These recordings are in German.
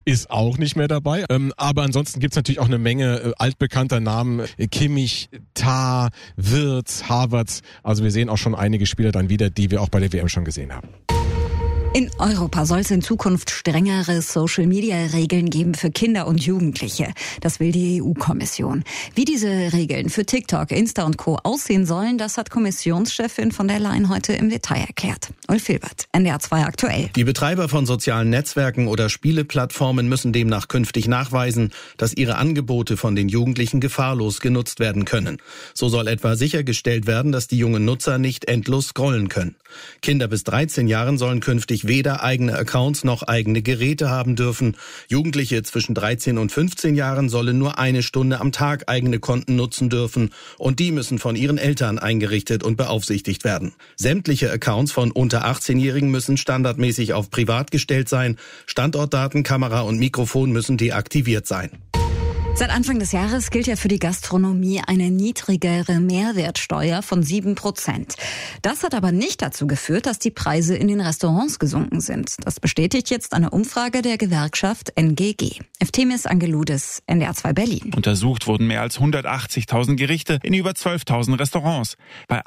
ist auch nicht mehr dabei. Aber ansonsten gibt's natürlich auch eine Menge altbekannter Namen. Kimmich, Tah, Wirtz, Havertz. Also wir sehen auch schon einige Spieler dann wieder, die wir auch bei der WM schon gesehen haben. In Europa soll es in Zukunft strengere Social-Media-Regeln geben für Kinder und Jugendliche. Das will die EU-Kommission. Wie diese Regeln für TikTok, Insta und Co. aussehen sollen, das hat Kommissionschefin von der Leyen heute im Detail erklärt. Ulf Filbert, NDR 2 aktuell. Die Betreiber von sozialen Netzwerken oder Spieleplattformen müssen demnach künftig nachweisen, dass ihre Angebote von den Jugendlichen gefahrlos genutzt werden können. So soll etwa sichergestellt werden, dass die jungen Nutzer nicht endlos scrollen können. Kinder bis 13 Jahren sollen künftig weder eigene Accounts noch eigene Geräte haben dürfen. Jugendliche zwischen 13 und 15 Jahren sollen nur 1 Stunde am Tag eigene Konten nutzen dürfen und die müssen von ihren Eltern eingerichtet und beaufsichtigt werden. Sämtliche Accounts von unter 18-Jährigen müssen standardmäßig auf privat gestellt sein. Standortdaten, Kamera und Mikrofon müssen deaktiviert sein. Seit Anfang des Jahres gilt ja für die Gastronomie eine niedrigere Mehrwertsteuer von 7%. Das hat aber nicht dazu geführt, dass die Preise in den Restaurants gesunken sind. Das bestätigt jetzt eine Umfrage der Gewerkschaft NGG. Eftemis Angeloudis, NDR 2 Berlin. Untersucht wurden mehr als 180.000 Gerichte in über 12.000 Restaurants. Bei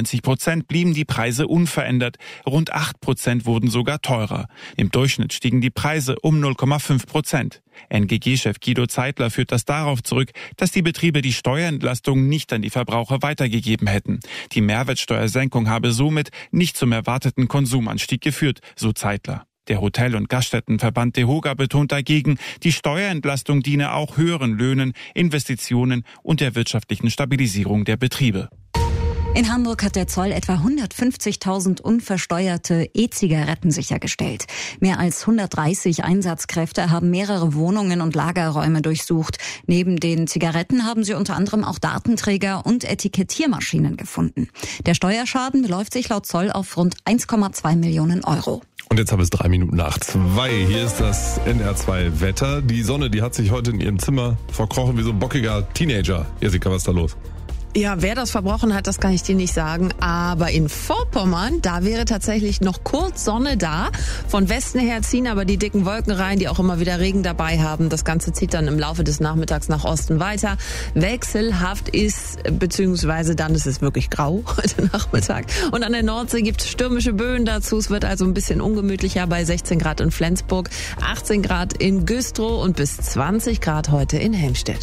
91% blieben die Preise unverändert. Rund 8% wurden sogar teurer. Im Durchschnitt stiegen die Preise um 0,5%. NGG-Chef Guido Zeitler führt das darauf zurück, dass die Betriebe die Steuerentlastung nicht an die Verbraucher weitergegeben hätten. Die Mehrwertsteuersenkung habe somit nicht zum erwarteten Konsumanstieg geführt, so Zeitler. Der Hotel- und Gaststättenverband DEHOGA betont dagegen, die Steuerentlastung diene auch höheren Löhnen, Investitionen und der wirtschaftlichen Stabilisierung der Betriebe. In Hamburg hat der Zoll etwa 150.000 unversteuerte E-Zigaretten sichergestellt. Mehr als 130 Einsatzkräfte haben mehrere Wohnungen und Lagerräume durchsucht. Neben den Zigaretten haben sie unter anderem auch Datenträger und Etikettiermaschinen gefunden. Der Steuerschaden beläuft sich laut Zoll auf rund 1,2 Millionen Euro. Und jetzt haben es 3 Minuten nach 2. Hier ist das NDR 2 Wetter. Die Sonne, die hat sich heute in ihrem Zimmer verkrochen wie so ein bockiger Teenager. Jessica, was ist da los? Ja, wer das verbrochen hat, das kann ich dir nicht sagen. Aber in Vorpommern, da wäre tatsächlich noch kurz Sonne da. Von Westen her ziehen aber die dicken Wolken rein, die auch immer wieder Regen dabei haben. Das Ganze zieht dann im Laufe des Nachmittags nach Osten weiter. Wechselhaft ist, beziehungsweise dann ist es wirklich grau heute Nachmittag. Und an der Nordsee gibt es stürmische Böen dazu. Es wird also ein bisschen ungemütlicher bei 16 Grad in Flensburg, 18 Grad in Güstrow und bis 20 Grad heute in Helmstedt.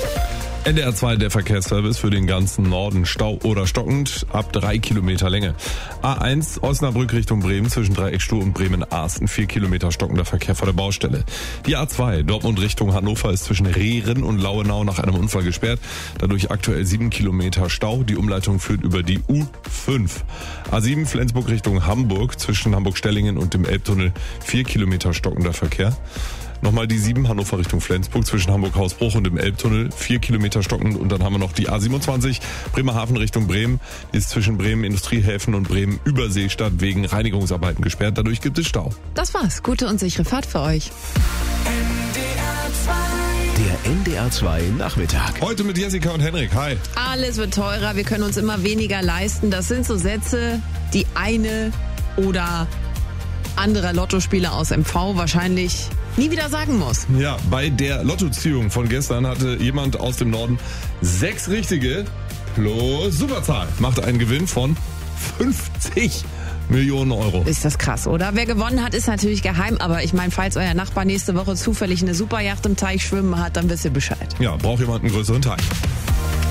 NDR 2, der Verkehrsservice für den ganzen Norden. Stau oder stockend ab 3 Kilometer Länge. A1 Osnabrück Richtung Bremen zwischen Dreieckstuhl und Bremen-Arsten 4 Kilometer stockender Verkehr vor der Baustelle. Die A2 Dortmund Richtung Hannover ist zwischen Rehren und Lauenau nach einem Unfall gesperrt. Dadurch aktuell 7 Kilometer Stau. Die Umleitung führt über die U5. A7 Flensburg Richtung Hamburg zwischen Hamburg-Stellingen und dem Elbtunnel 4 Kilometer stockender Verkehr. Nochmal die 7 Hannover Richtung Flensburg zwischen Hamburg-Hausbruch und dem Elbtunnel 4 Kilometer stockend. Und dann haben wir noch die A27 Bremerhaven Richtung Bremen. Die ist zwischen Bremen Industriehäfen und Bremen Überseestadt wegen Reinigungsarbeiten gesperrt. Dadurch gibt es Stau. Das war's. Gute und sichere Fahrt für euch. Der NDR 2 Nachmittag. Heute mit Jessica und Henrik. Hi. Alles wird teurer, wir können uns immer weniger leisten. Das sind so Sätze, die eine oder anderer Lottospieler aus MV wahrscheinlich nie wieder sagen muss. Ja, bei der Lottoziehung von gestern hatte jemand aus dem Norden 6 richtige plus Superzahl. Macht einen Gewinn von 50 Millionen Euro. Ist das krass, oder? Wer gewonnen hat, ist natürlich geheim, aber ich meine, falls euer Nachbar nächste Woche zufällig eine Superjacht im Teich schwimmen hat, dann wisst ihr Bescheid. Ja, braucht jemand einen größeren Teich.